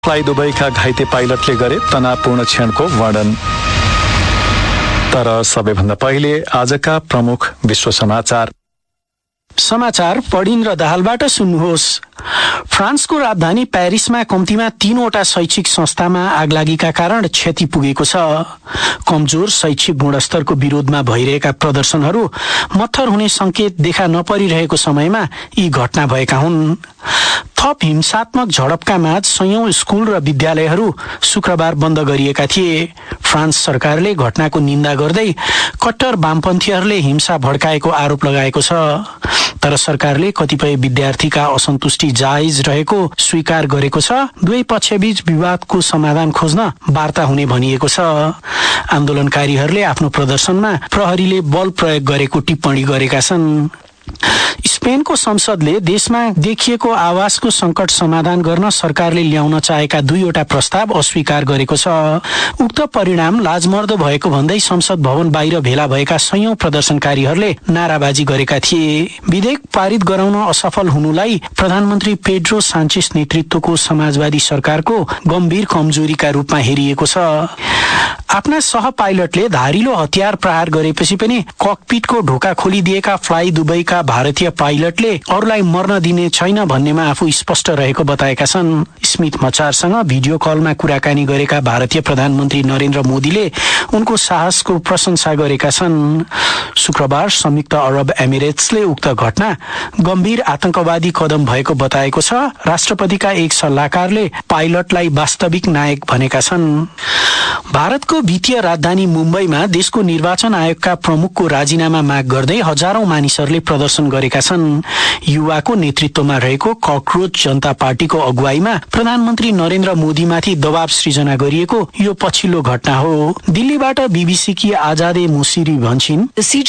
Fly दुबईका घाइते पाइलटले गरे तनावपूर्ण क्षणको वर्णन। तर सबैभन्दा पहिले आजका प्रमुख विश्व समाचार पढिन र दाहालबाट सुन्नुहोस्। फ्रान्सको राजधानी प्यारिसमा कम्तीमा 3वटा शैक्षिक संस्थामा आगलागीका कारण क्षति पुगेको छ। कमजोर शैक्षिक गुणस्तरको विरोधमा भइरहेका प्रदर्शनहरू मत्थर हुने संकेत देखा नपरिरहेको समयमा यी घटना भएका हुन्। थप हिंसात्मक झडपका माझ सयौं स्कुल र विद्यालयहरू शुक्रबार बन्द गरिएका थिए। फ्रान्स सरकारले घटनाको निन्दा गर्दै कट्टर वामपन्थीहरूले हिंसा भड्काएको आरोप लगाएको छ। तर सरकारले कतिपय विद्यार्थीका असन्तुष्टि जायज रहेको स्वीकार गरेको छ। दुवै पक्षबीच विवादको समाधान खोज्न वार्ता हुने भनिएको छ। आन्दोलनकारीहरूले आफ्नो प्रदर्शनमा प्रहरीले बल प्रयोग गरेको टिप्पणी गरेका छन्। स्पेनको संसदले देशमा देखिएको आवासको संकट समाधान गर्न सरकारले ल्याउन चाहेका 2वटा प्रस्ताव अस्वीकार गरेको छ। उक्त परिणाम लाजमर्दो भएको भन्दै संसद भवन बाहिर भेला भएका सयौं प्रदर्शनकारीहरूले नाराबाजी गरेका थिए। विधेयक पारित गराउन असफल हुनुलाई प्रधानमन्त्री पेड्रो सान्चेस नेतृत्वको समाजवादी सरकारको गम्भीर कमजोरीका रूपमा हेरिएको छ। आफ्ना सह पाइलटले धारिलो हतियार प्रहार गरेपछि पनि ककपिटको ढोका खोलिदिएका फ्लाइ दुबईका भारतीय पाइलटले अरूलाई मर्न दिने छैन भन्नेमा आफू स्पष्ट रहेको बताएका छन्। स्मिथ मचारसँग भिडियो कलमा कुराकानी गरेका भारतीय प्रधानमन्त्री नरेन्द्र मोदीले उनको साहसको प्रशंसा गरेका छन्। शुक्रबार संयुक्त अरब एमिरेट्सले उक्त घटना गम्भीर आतंकवादी कदम भएको बताएको छ। राष्ट्रपतिका एक सल्लाहकारले पाइलटलाई वास्तविक नायक भनेका छन्। भारतको वित्तीय राजधानी मुम्बईमा देशको निर्वाचन आयोगका प्रमुखको राजीनामा माग गर्दै हजारौं मानिसहरूले प्रदर्शन गरेका छन्। युवाको नेतृत्वमा रहेको ककरोच जनता पार्टीको अगुवाईमा प्रधानमन्त्री नरेन्द्र मोदीमाथि दबाव सृजना गरिएको यो पछिल्लो घटना हो। दिल्लीबाट बीबीसीकी आजादे मुसिरी भन्छिन्,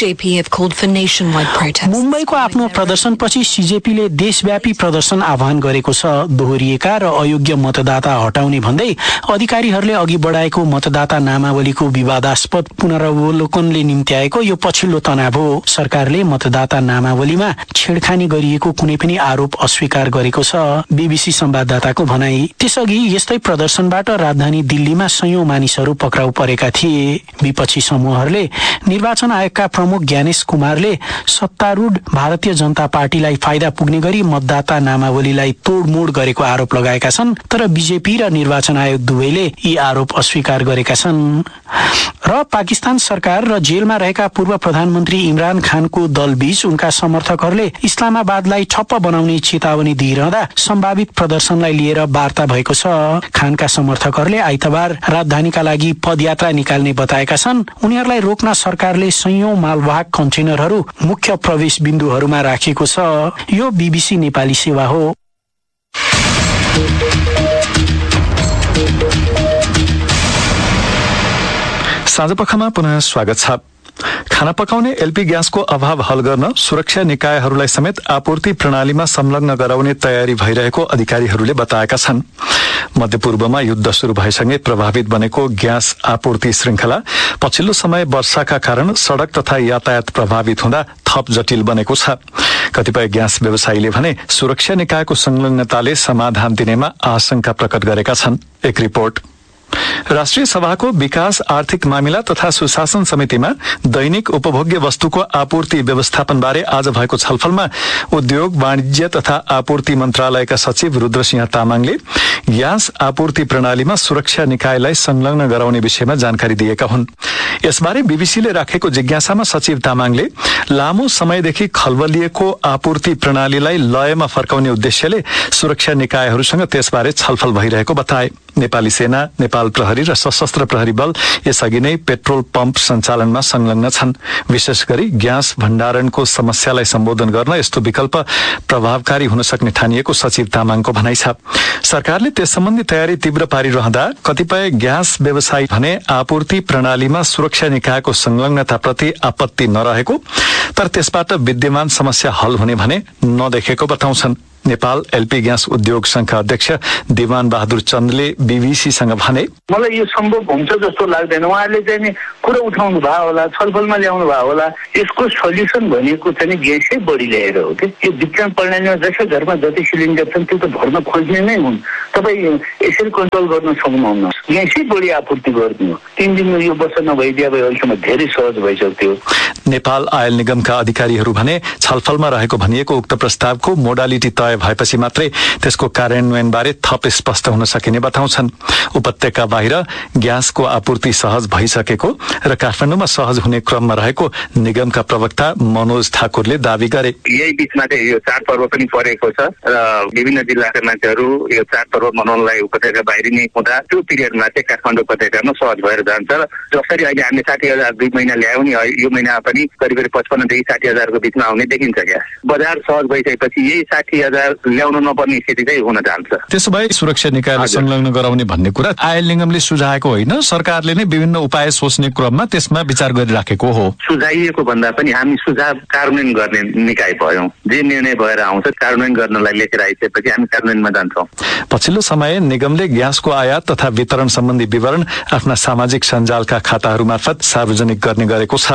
मुम्बईको आफ्नो प्रदर्शनपछि सीजेपीले देशव्यापी प्रदर्शन आह्वान गरेको छ। दोहोरिएका र अयोग्य मतदाता हटाउने भन्दै अधिकारीहरूले अघि बढाएको मतदाता नामावलीको विवादास्पद पुनरावलोकनले निम्त्याएको यो पछिल्लो तनाव हो। सरकारले मतदाता नामावलीमा छेडखानी गरिएको कुनै पनि आरोप अस्वीकार गरेको छ। बीबीसी संवाददाताको भनाई। त्यसअघि यस्तै प्रदर्शनबाट राजधानी दिल्लीमा सयौं मानिसहरू पक्राउ परेका थिए। विपक्षी समूहहरूले निर्वाचन आयोगका प्रमुख ज्ञानेश कुमारले सत्तारूढ भारतीय जनता पार्टीलाई फाइदा पुग्ने गरी मतदाता नामावलीलाई तोडमोड गरेको आरोप लगाएका छन्। तर बीजेपी र निर्वाचन आयोग दुवैले यी आरोप अस्वीकार गरेका छन्। र पाकिस्तान सरकार र जेलमा रहेका पूर्व प्रधानमन्त्री इमरान खानको दलबीच उनका समर्थकहरूले इस्लामाबादलाई ठप्प बनाउने चेतावनी दिइरहँदा सम्भावित प्रदर्शनलाई लिएर वार्ता भएको छ। खानका समर्थकहरूले आइतबार राजधानीका लागि पदयात्रा निकाल्ने बताएका छन्। उनीहरूलाई रोक्न सरकारले सयौं मालवाहक कन्टेनरहरू मुख्य प्रवेश बिन्दुहरूमा राखेको छ। यो बीबीसी नेपाली सेवा हो। साँझपखमा पुनः स्वागत छ। खाना पकाउने एलपी ग्यासको अभाव हल गर्न सुरक्षा निकायहरूलाई समेत आपूर्ति प्रणालीमा संलग्न गराउने तयारी भइरहेको अधिकारीहरूले बताएका छन्। मध्यपूर्वमा युद्ध शुरू भएसँगै प्रभावित बनेको ग्यास आपूर्ति श्रृंखला पछिल्लो समय वर्षाका कारण सड़क तथा यातायात प्रभावित हुँदा थप जटिल बनेको छ। कतिपय ग्यास व्यवसायीले भने सुरक्षा निकायको संलग्नताले समाधान दिनेमा आशंका प्रकट गरेका छन्। एक रिपोर्ट। राष्ट्रिय सभाको विकास आर्थिक मामिला तथा सुशासन समितिमा दैनिक उपभोग्य वस्तुको आपूर्ति व्यवस्थापनबारे आज भएको छलफलमा उद्योग वाणिज्य तथा आपूर्ति मन्त्रालयका सचिव रुद्रसिंह तामाङले ग्यास आपूर्ति प्रणालीमा सुरक्षा निकायलाई संलग्न गराउने विषयमा जानकारी दिएका हुन्। यसबारे बीबीसीले राखेको जिज्ञासामा सचिव तामाङले लामो समयदेखि खलबलिएको आपूर्ति प्रणालीलाई लयमा फर्काउने उद्देश्यले सुरक्षा निकायहरूसँग त्यसबारे छलफल भइरहेको बताए। नेपाली सेना, नेपाल प्रहरी र सशस्त्र प्रहरी बल यसअघि नै पेट्रोल पम्प सञ्चालनमा संलग्न छन्। विशेष गरी ग्यास भण्डारणको समस्यालाई सम्बोधन गर्न यस्तो विकल्प प्रभावकारी हुन सक्ने ठानिएको सचिव तामाङको भनाइ छ। सरकारले त्यस सम्बन्धी तयारी तीव्र पारिरहँदा कतिपय ग्यास व्यवसायी भने आपूर्ति प्रणालीमा सुरक्षा निकायको संलग्नताप्रति आपत्ति नरहेको तर त्यसबाट विद्यमान समस्या हल हुने भने नदेखेको बताउँछन्। नेपाल एलपी ग्यास उद्योग संघका अध्यक्ष दिवान बहादुर चन्दले बीबीसीसँग भने, मलाई यो सम्भव हुन्छ जस्तो लाग्दैन। उहाँहरूले चाहिँ नि कुरा उठाउनु भयो होला, छलफलमा ल्याउनु भयो होला। यसको सोल्युसन भनेको चाहिँ ग्यासै बढी ल्याएर हो कि यो वितरण प्रणालीमा जसै घरमा जति सिलिन्डर छन् त्यो त भर्न खोज्ने नै हुन्। तपाईँ यसरी कन्ट्रोल गर्न सक्नुहुन्न। ग्यासै बढी आपूर्ति गरिदिनु, 3 दिनमा यो वर्ष नभइदिए भए अहिलेसम्म धेरै सहज भइसक्थ्यो। नेपाल आयल निगमका अधिकारीहरू भने छलफलमा रहेको भनिएको उक्त प्रस्तावको मोडालिटी तय भएपछि मात्रै त्यसको कार्यान्वयनबारे थप स्पष्ट हुन सकिने बताउँछन्। उपत्यका बाहिर ग्यासको आपूर्ति सहज भइसकेको र काठमाडौँमा सहज हुने क्रममा रहेको निगमका प्रवक्ता मनोज ठाकुरले दावी गरे। यही बीचमा चाहिँ यो चाडपर्व पनि परेको छ र विभिन्न जिल्लाका मान्छेहरू यो चाडपर्व मनाउनलाई उपत्यका बाहिर नै हुँदा त्यो पिरियडमा चाहिँ काठमाडौँ उपत्यकामा सहज भएर जान्छ र जसरी अहिले हामीले 60,000 2 महिना ल्यायौँ नि, यो महिना पनि करिब 55 देखि 60,000 को बीचमा आउने देखिन्छ। ग्यास बजार सहज भइसकेपछि यही 60,000 ल्याउनु नपर्ने स्थिति चाहिँ हुन जान्छ। त्यसो भए सुरक्षा निकायलाई संलग्न गराउने भन्ने कुरा आयल निगमले सुझाएको होइन, सरकारले नै विभिन्न उपाय सोच्ने क्रममा त्यसमा विचार गरिराखेको हो। सुझाइएको भन्दा पनि हामी सुझाव कार्यान्वयन गर्ने निकाय भयौँ। जे निर्णय भएर आउँछ कार्यान्वयन गर्नलाई लेखेर आइसकेपछि हामी कार्यान्वयनमा जान्छौँ। पछिल्लो समय निगमले ग्यासको आयात तथा वितरण सम्बन्धी विवरण आफ्ना सामाजिक सञ्जालका खाताहरू मार्फत सार्वजनिक गर्ने गरेको छ।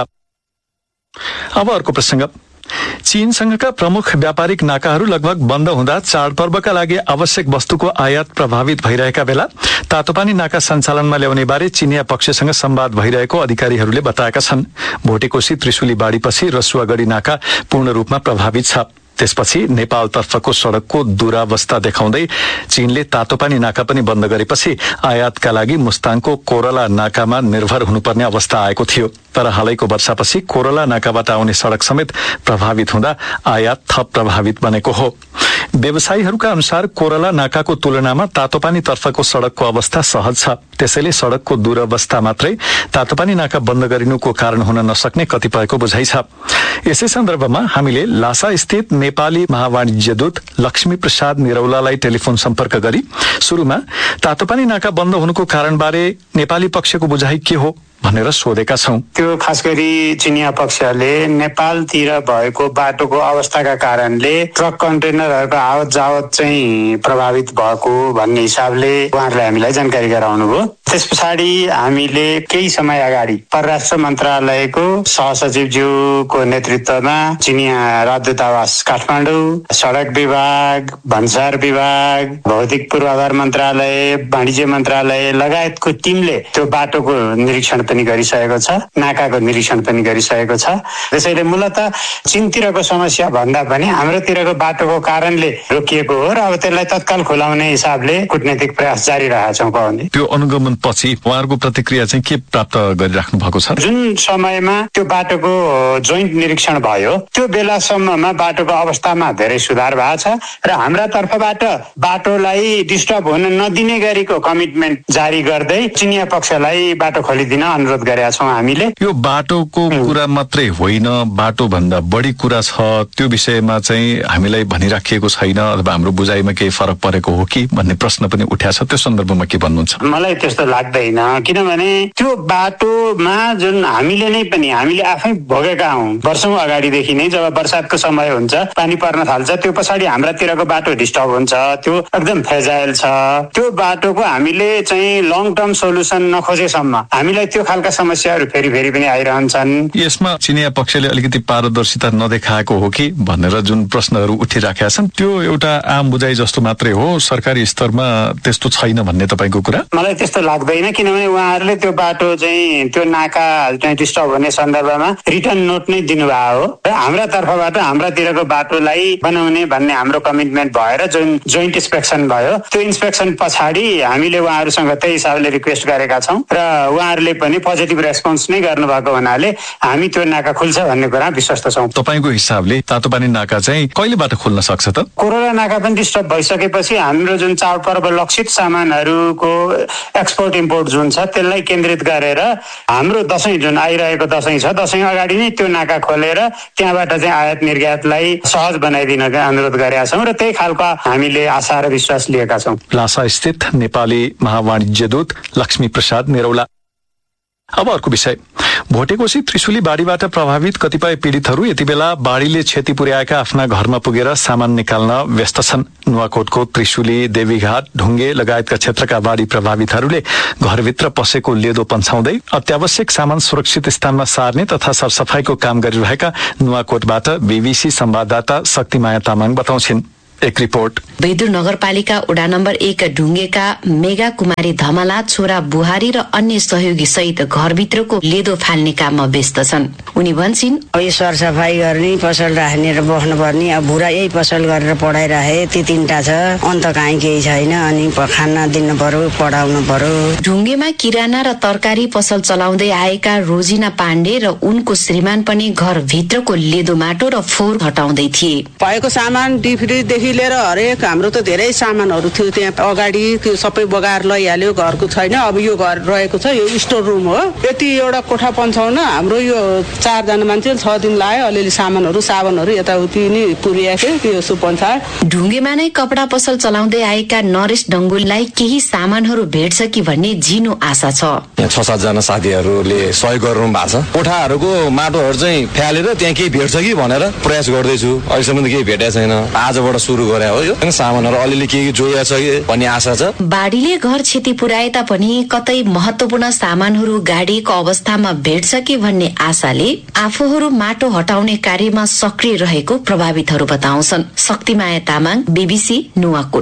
अब अर्को प्रसंग। चीनसँगका प्रमुख व्यापारिक नाकाहरू लगभग बन्द हुँदा चाडपर्वका लागि आवश्यक वस्तुको आयात प्रभावित भइरहेका बेला तातोपानी नाका सञ्चालनमा ल्याउने बारे चिनिया पक्षसँग संवाद भइरहेको अधिकारीहरूले बताएका छन्। भोटेकोशी त्रिशुली बाढीपछि रसुवागढी नाका पूर्ण रूपमा प्रभावित छ। त्यसपछि नेपालतर्फको सड़कको दुरावस्था देखाउँदै चीनले तातोपानी नाका पनि बन्द गरेपछि आयातका लागि मुस्ताङको कोरला नाकामा निर्भर हुनुपर्ने अवस्था आएको थियो। तर हालैको वर्षापछि कोरला नाकाबाट आउने सड़क समेत प्रभावित हुँदा आयात थप प्रभावित बनेको हो। व्यवसायीहरूका अनुसार कोरला नाकाको तुलनामा तातोपानी तर्फको सड़कको अवस्था सहज छ। त्यसैले सड़कको दुरावस्था मात्रै तातोपानी नाका बन्द गरिनुको कारण हुन नसक्ने कतिपयको बुझाइ छ। यसै सन्दर्भमा हामीले लासा स्थित नेपाली महावाणिज्य दूत लक्ष्मी प्रसाद निरौलालाई टेलिफोन सम्पर्क गरी सुरुमा तातोपानी नाका बन्द हुनुको कारणबारे नेपाली पक्षको बुझाइ के हो भनेर सोधेका छौं। त्यो खास गरी चिनिया पक्षले नेपालतिर भएको बाटोको अवस्थाका कारणले ट्रक कन्टेनरहरूको आवत जावत चाहिँ प्रभावित भएको भन्ने हिसाबले उहाँहरूले हामीलाई जानकारी गराउनुभयो। त्यस पछाडि हामीले केही समय अगाडि परराष्ट्र मन्त्रालयको सहसचिवज्यूको नेतृत्वमा चिनिया राजदूतावास काठमाडौँ, सडक विभाग, भन्सार विभाग, भौतिक पूर्वाधार मन्त्रालय, वाणिज्य मन्त्रालय लगायतको टिमले त्यो बाटोको निरीक्षण पनि गरिसकेको छ, नाकाको निरीक्षण पनि गरिसकेको छ। त्यसैले मूलतः चीनतिरको समस्या भन्दा पनि हाम्रोतिरको बाटोको कारणले रोकिएको हो र अब त्यसलाई तत्काल खुलाउने हिसाबले कूटनीतिक प्रयास जारी राखेका छौँ। पाउने त्यो अनुगमन पछि उहाँहरूको प्रतिक्रिया चाहिँ के प्राप्त गरिराख्नु भएको छ? जुन समयमा त्यो बाटोको जोइन्ट निरीक्षण भयो त्यो बेलासम्ममा बाटोको अवस्थामा धेरै सुधार भएको छ र हाम्रा तर्फबाट बाटोलाई डिस्टर्ब हुन नदिने गरीको कमिटमेन्ट जारी गर्दै चिनिया पक्षलाई बाटो खोलिदिन अनुरोध गरेका छौँ। हामीले यो बाटोको कुरा मात्रै होइन, बाटो भन्दा बढी कुरा छ, त्यो विषयमा चाहिँ हामीलाई भनिराखिएको छैन अथवा हाम्रो बुझाइमा केही फरक परेको हो कि भन्ने प्रश्न पनि उठ्या छ। त्यो सन्दर्भमा के भन्नुहुन्छ? मलाई त्यस्तो लाग्दैन, किनभने त्यो बाटोमा जुन हामीले आफै भोगेका हौं। वर्षौं अगाडिदेखि नै जब बर्सातको समय हुन्छ, पानी पर्न थाल्छ, त्यो पछाडि हाम्रातिरको बाटो डिस्टर्ब हुन्छ, त्यो एकदम फ्रेजाइल छ। त्यो बाटोको हामीले चाहिँ लङ टर्म सोलुसन नखोजेसम्म हामीलाई त्यो खालका समस्याहरू फेरि पनि आइरहन्छन्। यसमा चिनिया पक्षले अलिकति पारदर्शिता नदेखाएको हो कि भनेर जुन प्रश्नहरू उठिराखेका छन् त्यो एउटा आम बुझाइ जस्तो मात्रै हो, सरकारी स्तरमा त्यस्तो छैन भन्ने तपाईको कुरा? मलाई त्यस्तो लाग्दैन, किनभने उहाँहरूले त्यो बाटो चाहिँ त्यो नाका चाहिँ डिस्टर्ब हुने सन्दर्भमा रिटर्न नोट नै दिनुभएको हो र हाम्रा तर्फबाट हाम्रातिरको बाटोलाई बनाउने भन्ने हाम्रो कमिटमेन्ट भएर जुन जोइन्ट इन्स्पेक्सन भयो त्यो इन्स्पेक्सन पछाडि हामीले उहाँहरूसँग त्यही हिसाबले रिक्वेस्ट गरेका छौँ र उहाँहरूले पनि पोजिटिभ रेस्पोन्स नै गर्नुभएको हुनाले हामी त्यो नाका खुल्छ भन्ने कुरा विश्वस्त छौँ। तपाईको हिसाबले तातोपानी नाका चाहिँ कहिलेबाट खुल्न सक्छ त? कोरोना नाका पनि डिस्टर्ब भइसकेपछि हाम्रो जुन चाडपर्व लक्षित सामानहरूको एक्सपोर्ट इम्पोर्ट जुन छ त्यसलाई केन्द्रित गरेर हाम्रो दशैं जुन आइरहेको दशैं छ, दशैं अगाडि नै त्यो नाका खोलेर त्यहाँबाट चाहिँ आयात निर्यातलाई सहज बनाइदिन अनुरोध गरेका छौँ र त्यही खालको हामीले आशा र विश्वास लिएका छौँ। लासा स्थित नेपाली महावाणिज्य दूत लक्ष्मी प्रसाद निरौला। अब अर्को विषय। भोटेकोशी त्रिशुली बाढीबाट प्रभावित कतिपय पीडितहरू यति बेला बाढीले क्षति पुर्याएका आफ्ना घरमा पुगेर सामान निकाल्न व्यस्त छन्। नुवाकोटको त्रिशुली, देवीघाट, ढुङ्गे लगायतका क्षेत्रका बाढी प्रभावितहरूले घरभित्र पसेको लेदो पन्छाउँदै अत्यावश्यक सामान सुरक्षित स्थानमा सार्ने तथा सरसफाईको काम गरिरहेका नुवाकोटबाट बीबीसी संवाददाता शक्तिमाया तामाङ बताउँछिन्। एक रिपोर्ट। बैदुर नगरपालिका वडा नम्बर 1 ढुङ्गेका मेगा कुमारी धमला छोरा बुहारी र अन्य सहयोगी सहित घरभित्रको लेदो फाल्ने काममा व्यस्त छन्। उनी भन्छन्, अब यो सरसफाई गर्ने, पसल राख्ने र बस्नुपर्ने, अब बुढा यही पसल गरेर पढाइराखे, ती 3टा छ, अन्त काहीँ केही छैन, अनि खाना दिनु पर्यो, पढाउनु पर्यो। ढुङ्गेमा किराना र तरकारी पसल चलाउँदै आएका रोजिना पाण्डे र उनको श्रीमान पनि घरभित्रको लेदो माटो र फोहोर हटाउँदै थिए। भएको सामान डिफ्रिजदेखि लिएर हरेक हाम्रो त धेरै सामानहरू थियो त्यहाँ अगाडि, त्यो सबै बगाएर लैहाल्यो, घरको छैन। अब यो घर रहेको छ, यो स्टोर रुम हो। यति एउटा कोठा पन्छाउन हाम्रो यो 4 जना मान्छे 6 दिन लाग्यो। अलिअलि साबनहरू यताउति नि पुर्याएको थियो, यो पन्छायो। ढुङ्गेमा नै कपडा पसल चलाउँदै आएका नरेश डङ्गुललाई केही सामानहरू भेट्छ कि भन्ने झिनो आशा छ। यहाँ 6-7 जना साथीहरूले सहयोग गर्नु भएको छ। कोठाहरूको माटोहरू चाहिँ फ्यालेर त्यहाँ केही भेट्छ कि भनेर प्रयास गर्दैछु। अहिलेसम्म त केही भेटेको छैन। आजबाट सुरु गरे हो यो सामानहरू, अलिअलि केही जोडिया छ कि भन्ने आशा छ। बाढीले घर क्षति पुर्याए तापनि कतै महत्त्वपूर्ण सामानहरू गाडिएको अवस्थामा भेट्छ कि भन्ने आशाले आफूहरू माटो हटाउने कार्यमा सक्रिय रहेको प्रभावितहरू बताउँछन्। शक्तिमाया तामाङ, बीबीसी नुवाकोट।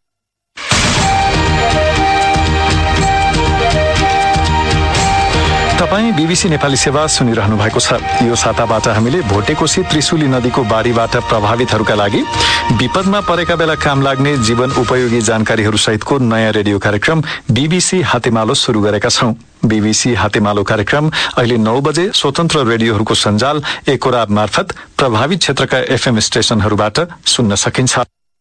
तपाईँ बीबीसी नेपाली सेवा सुनिरहनु भएको छ। यो साताबाट हामीले भोटेकोशी त्रिशुली नदीको बाढीबाट प्रभावितहरूका लागि विपदमा परेका बेला काम लाग्ने जीवन उपयोगी जानकारीहरू सहितको नयाँ रेडियो कार्यक्रम बीबीसी हातेमालो सुरु गरेका छौं। बीबीसी हातेमालो कार्यक्रम अहिले 9 बजे स्वतन्त्र रेडियोहरूको सञ्जाल एकोराब मार्फत प्रभावित क्षेत्रका एफएम स्टेशनहरूबाट सुन्न सकिन्छ।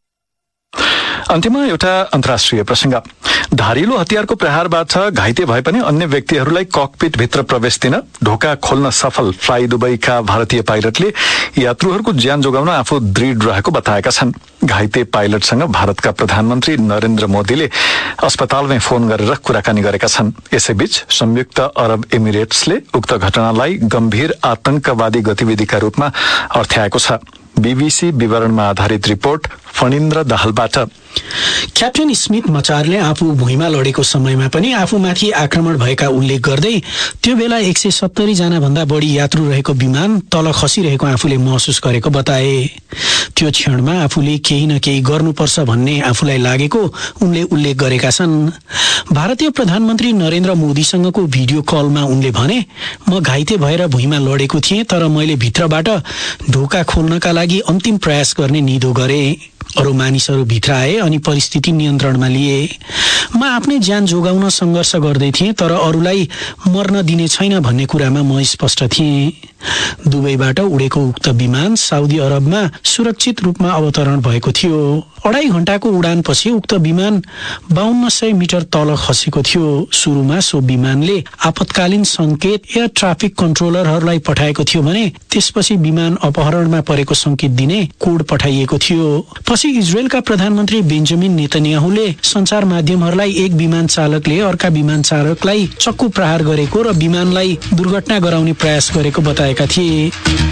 अन्त्यमा एउटा अन्तर्राष्ट्रिय प्रसंग। धारिलो हतियारको प्रहारबाट घाइते भए पनि अन्य व्यक्तिहरूलाई ककपिट भित्र प्रवेश दिन ढोका खोल्न सफल फ्लाइ दुबईका भारतीय पाइलटले यात्रुहरूको ज्यान जोगाउन आफू दृढ रहेको बताएका छन्। घाइते पाइलटसँग भारतका प्रधानमन्त्री नरेन्द्र मोदीले अस्पतालमै फोन गरेर कुराकानी गरेका छन्। यसैबीच संयुक्त अरब एमिरेट्सले उक्त घटनालाई गम्भीर आतंकवादी गतिविधिका रूपमा अर्थ्याएको छ। बीबीसी विवरणमा आधारित रिपोर्ट फणिन्द्र दाहालबाट। क्याप्टेन स्मिथ मचारले आफू भुइँमा लडेको समयमा पनि आफूमाथि आक्रमण भएका उल्लेख गर्दै त्यो बेला 170 जना भन्दा बढी यात्रु रहेको विमान तल खसिरहेको आफूले महसुस गरेको बताए। त्यो क्षणमा आफूले केही न केही गर्नुपर्छ भन्ने आफूलाई लागेको उनले उल्लेख गरेका छन्। भारतीय प्रधानमन्त्री नरेन्द्र मोदीसँगको भिडियो कलमा उनले भने, म घाइते भएर भुइँमा लडेको थिएँ, तर मैले भित्रबाट ढोका खोल्नका लागि अन्तिम प्रयास गर्ने निधो गरेँ। अरू मानिसहरू भित्र आए अनि परिस्थिति नियन्त्रणमा लिए। म आफ्नै ज्यान जोगाउन सङ्घर्ष गर्दै थिएँ, तर अरूलाई मर्न दिने छैन भन्ने कुरामा म स्पष्ट थिएँ। दुबईबाट उडेको उक्त विमान साउदी अरबमा सुरक्षित रूपमा अवतरण भएको थियो। 2.5 घण्टाको उडानपछि उक्त विमान 5200 मिटर तल खसेको थियो। सुरुमा सो विमानले आपतकालीन संकेत एयर ट्राफिक कन्ट्रोलरहरूलाई पठाएको थियो भने त्यसपछि विमान अपहरणमा परेको संकेत दिने कोड पठाइएको थियो। पछि इजरायलका प्रधानमन्त्री बेन्जामिन नेतन्याहुले सञ्चार माध्यमहरूलाई एक विमान चालकले अर्का विमान चालकलाई चक्कु प्रहार गरेको र विमानलाई दुर्घटना गराउने प्रयास गरेको बताएका थिए।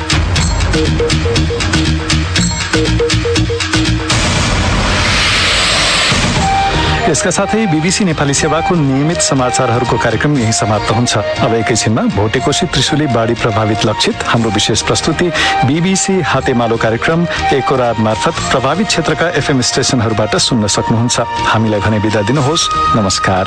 यसका साथै बीबीसी नेपाली सेवाको नियमित समाचारहरूको कार्यक्रम यही समाप्त हुन्छ। अब एकैछिनमा भोटेकोशी त्रिशुली बाढी प्रभावित लक्षित हाम्रो विशेष प्रस्तुति बीबीसी हातेमालो कार्यक्रम एकोराब मार्फत प्रभावित क्षेत्रका एफएम स्टेशनहरूबाट सुन्न सक्नुहुन्छ। हामीलाई भने बिदा दिनुहोस्। नमस्कार।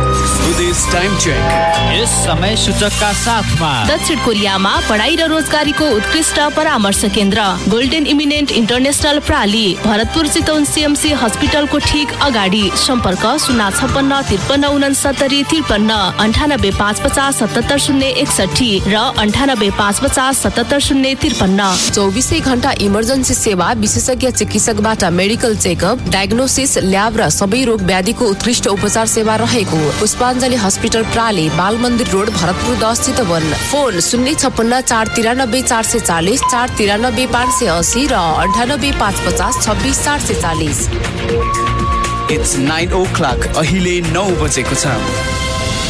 यस समय सूचकका साथमा दक्षिण कोरियामा पढाइ र रोजगारीको उत्कृष्ट परामर्श केन्द्र golden eminent international प्राली, Bharatpur Chitwan CMC हस्पिटलको ठीक अगाडि। सम्पर्क 056 53 69 53, 98 550 77 061 र 98 550 77 053। 24 घण्टा इमर्जेन्सी सेवा, विशेषज्ञ चिकित्सकबाट मेडिकल चेकअप, डायग्नोसिस, ल्याब र सबै रोग व्याधिको उत्कृष्ट उपचार सेवा रहेको पुष्पाञ्जली हस्पिटल प्राली, बाल मन्दिर रोड, भरतपुर 10 चितवन। फोन 056 493 440, 493 580 र 98 550 26 440। It's 9 o'clock. अहिले 9 बजेको छ।